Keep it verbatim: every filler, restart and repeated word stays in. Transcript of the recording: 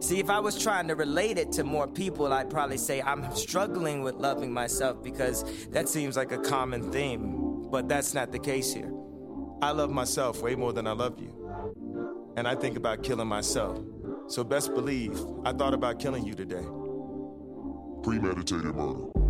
See, if I was trying to relate it to more people, I'd probably say I'm struggling with loving myself because that seems like a common theme, but that's not the case here. I love myself way more than I love you. And I think about killing myself. So best believe, I thought about killing you today. Premeditated murder.